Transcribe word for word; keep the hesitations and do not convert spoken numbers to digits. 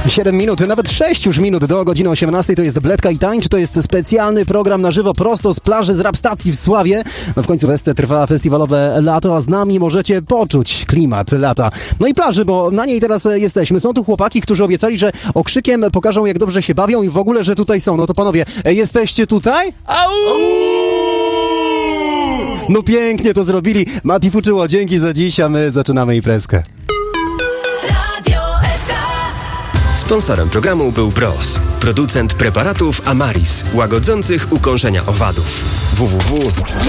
siedem minut, nawet sześć już minut do godziny osiemnastej. To jest Bledka i Tańcz, to jest specjalny program na żywo prosto z plaży z Rapstacji w Sławie. No w końcu w Esce trwa festiwalowe lato, a z nami możecie poczuć klimat lata. No i plaży, bo na niej teraz jesteśmy. Są tu chłopaki, którzy obiecali, że okrzykiem pokażą, jak dobrze się bawią i w ogóle, że tutaj są. No to panowie, jesteście tutaj? Au! No pięknie to zrobili. Mati Fuczyło, dzięki za dziś, a my zaczynamy imprezkę. Sponsorem programu był Bros, producent preparatów Amaris, łagodzących ukąszenia owadów. w w w